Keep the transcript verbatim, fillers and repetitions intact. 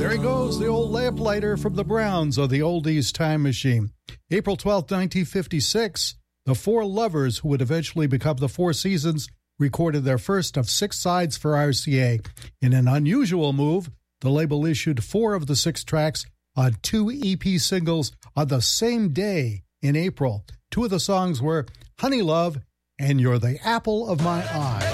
There he goes, the old lamplighter from the Browns of the Oldies Time Machine. April twelfth, nineteen fifty-six, the Four Lovers, who would eventually become the Four Seasons, recorded their first of six sides for R C A. In an unusual move, the label issued four of the six tracks on two E P singles on the same day in April. Two of the songs were Honey Love and You're the Apple of My Eye.